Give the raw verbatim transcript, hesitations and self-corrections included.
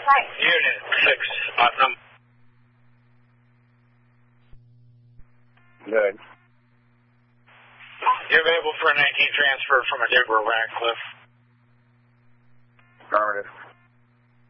Unit six, Putnam. Good. You're available for a nineteen transfer from a Deborah Ratcliffe. Affirmative.